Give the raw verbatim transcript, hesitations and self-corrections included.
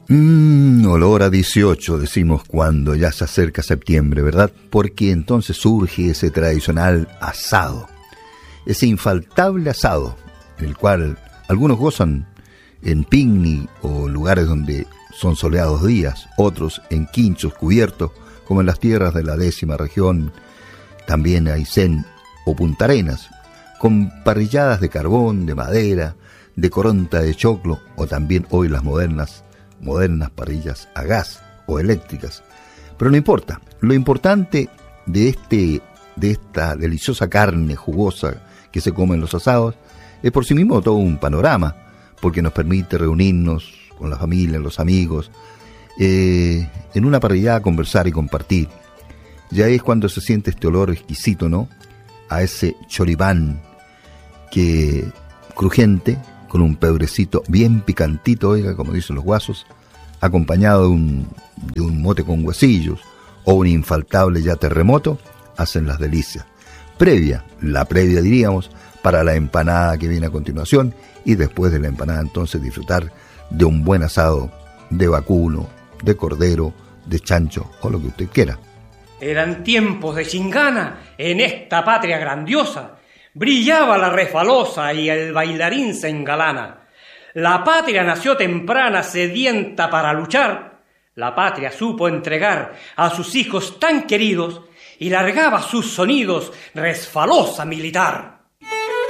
Mmm, olor a dieciocho, decimos cuando ya se acerca septiembre, ¿verdad? Porque entonces surge ese tradicional asado, ese infaltable asado, el cual algunos gozan en picnic o lugares donde son soleados días, otros en quinchos cubiertos, como en las tierras de la décima región, también Aysén o Punta Arenas, con parrilladas de carbón, de madera, de coronta de choclo, o también hoy las modernas modernas parrillas a gas o eléctricas. Pero no importa, lo importante de este de esta deliciosa carne jugosa que se come en los asados es por sí mismo todo un panorama, porque nos permite reunirnos con la familia, los amigos, eh, en una parrillada, conversar y compartir. Ya es cuando se siente este olor exquisito, ¿no? A ese choripán que crujiente, con un pebrecito bien picantito, oiga, como dicen los guasos, acompañado de un, de un mote con huesillos o un infaltable ya terremoto, hacen las delicias. Previa, la previa diríamos, para la empanada que viene a continuación, y después de la empanada entonces disfrutar de un buen asado de vacuno, de cordero, de chancho o lo que usted quiera. Eran tiempos de chingana en esta patria grandiosa. Brillaba la refalosa y el bailarín se engalana. La patria nació temprana, sedienta para luchar. La patria supo entregar a sus hijos tan queridos y largaba sus sonidos resfalosa militar.